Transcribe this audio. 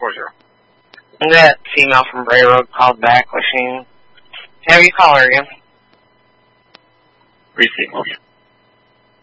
And that female from Bray Road called back wishing... Have you call her again? Receive motion.